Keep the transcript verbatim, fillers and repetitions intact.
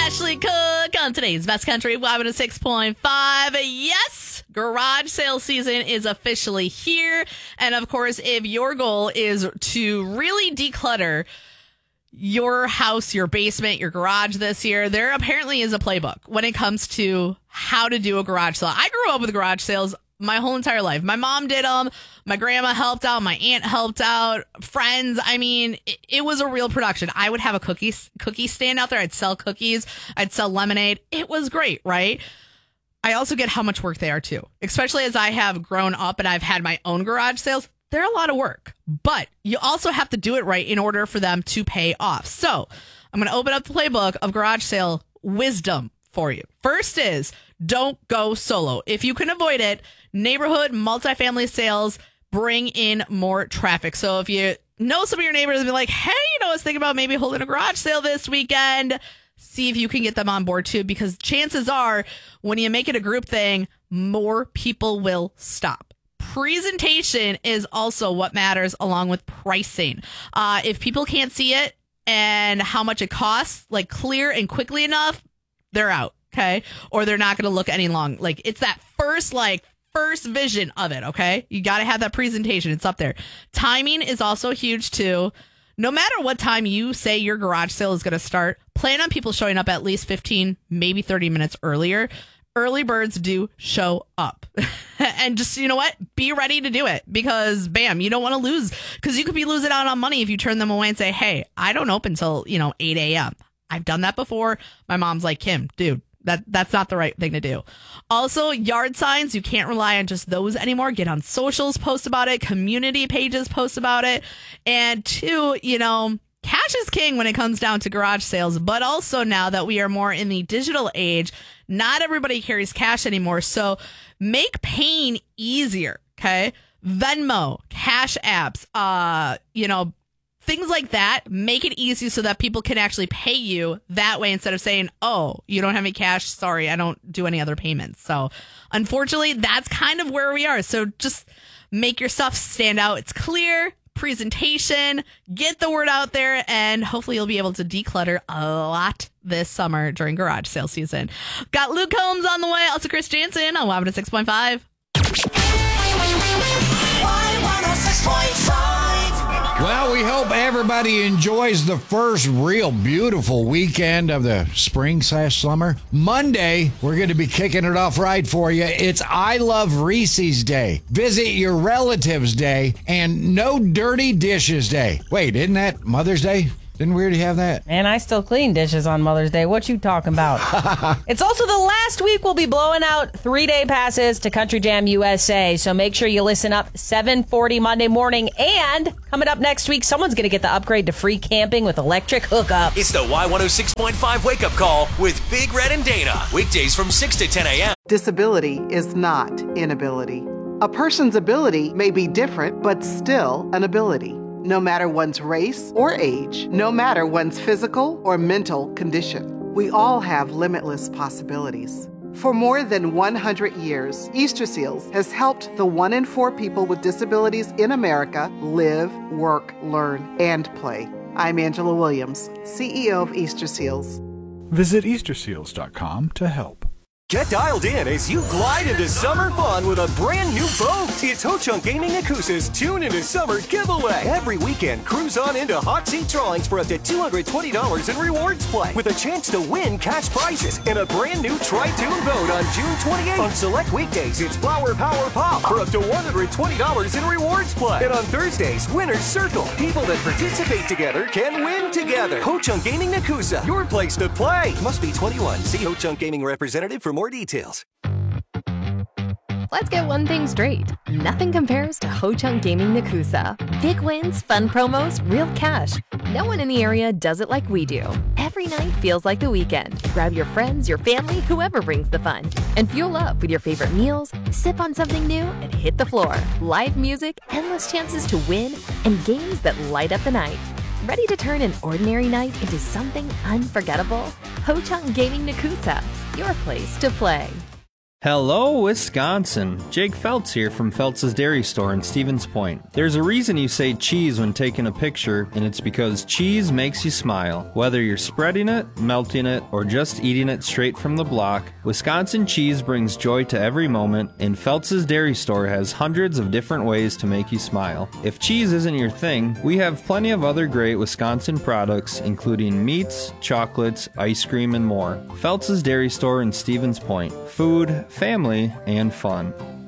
Ashley Cook on today's Best Country one oh six point five. Yes, garage sale season is officially here. And of course, if your goal is to really declutter your house, your basement, your garage this year, there apparently is a playbook when it comes to how to do a garage sale. I grew up with garage sales my whole entire life. My mom did them. My grandma helped out. My aunt helped out. Friends. I mean, it, it was a real production. I would have a cookie, cookie stand out there. I'd sell cookies. I'd sell lemonade. It was great, right? I also get how much work they are too, especially as I have grown up and I've had my own garage sales. They're a lot of work, but you also have to do it right in order for them to pay off. So I'm going to open up the playbook of garage sale wisdom for you. First is don't go solo. If you can avoid it, neighborhood multifamily sales bring in more traffic. So if you know some of your neighbors and be like, hey, you know, I was thinking about maybe holding a garage sale this weekend, see if you can get them on board too, because chances are when you make it a group thing, more people will stop. Presentation is also what matters along with pricing. Uh, if people can't see it and how much it costs, like clear and quickly enough, they're out. Okay. Or they're not going to look any long. Like it's that first, like first vision of it. Okay. You got to have that presentation. It's up there. Timing is also huge too. No matter what time you say your garage sale is going to start, plan on people showing up at least fifteen, maybe thirty minutes earlier. Early birds do show up. And just, you know what? Be ready to do it because, bam, you don't want to lose because you could be losing out on money if you turn them away and say, hey, I don't open till, you know, eight a.m. I've done that before. My mom's like, Kim, dude, that that's not the right thing to do. Also, yard signs, you can't rely on just those anymore. Get on socials, post about it. Community pages, post about it. And two, you know, cash is king when it comes down to garage sales. But also now that we are more in the digital age, not everybody carries cash anymore. So make paying easier. Okay. Venmo, Cash Apps, uh, you know, things like that, make it easy so that people can actually pay you that way instead of saying, oh, you don't have any cash. Sorry, I don't do any other payments. So unfortunately, that's kind of where we are. So just make your stuff stand out. It's clear. Presentation, get the word out there, and hopefully you'll be able to declutter a lot this summer during garage sale season. Got Luke Combs on the way, also Chris Jansen on one oh six point five. Well, we hope everybody enjoys the first real beautiful weekend of the spring slash summer. Monday, we're going to be kicking it off right for you. It's I Love Reese's Day, Visit Your Relatives Day, and No Dirty Dishes Day. Wait, isn't that Mother's Day? Didn't we already have that? Man, I still clean dishes on Mother's Day. What you talking about? It's also the last week we'll be blowing out three-day passes to Country Jam U S A, so make sure you listen up seven forty Monday morning. And coming up next week, someone's going to get the upgrade to free camping with electric hookups. It's the Y one oh six point five Wake-Up Call with Big Red and Dana. Weekdays from six to ten a.m. Disability is not inability. A person's ability may be different, but still an ability. No matter one's race or age, no matter one's physical or mental condition, we all have limitless possibilities. For more than one hundred years, Easter Seals has helped the one in four people with disabilities in America live, work, learn, and play. I'm Angela Williams, C E O of Easter Seals. Visit Easter Seals dot com to help. Get dialed in as you glide into summer fun with a brand new boat. It's Ho Chunk Gaming Nakusa's Tune Into Summer giveaway. Every weekend, cruise on into hot seat drawings for up to two hundred twenty dollars in rewards play with a chance to win cash prizes and a brand new Tri-Tune boat on June twenty-eighth. On select weekdays, it's Flower Power Pop for up to one hundred twenty dollars in rewards play. And on Thursdays, Winner's Circle. People that participate together can win together. Ho Chunk Gaming Nakusa, your place to play. Must be twenty-one. See Ho Chunk Gaming representative for more more details. Let's get one thing straight. Nothing compares to Ho Chunk Gaming Nakusa. Big wins, fun promos, real cash. No one in the area does it like we do. Every night feels like the weekend. Grab your friends, your family, whoever brings the fun. And fuel up with your favorite meals, sip on something new, and hit the floor. Live music, endless chances to win, and games that light up the night. Ready to turn an ordinary night into something unforgettable? Ho Chunk Gaming Nakusa, your place to play. Hello, Wisconsin. Jake Feltz here from Feltz's Dairy Store in Stevens Point. There's a reason you say cheese when taking a picture, and it's because cheese makes you smile. Whether you're spreading it, melting it, or just eating it straight from the block, Wisconsin cheese brings joy to every moment, and Feltz's Dairy Store has hundreds of different ways to make you smile. If cheese isn't your thing, we have plenty of other great Wisconsin products, including meats, chocolates, ice cream, and more. Feltz's Dairy Store in Stevens Point. Food, family, and fun.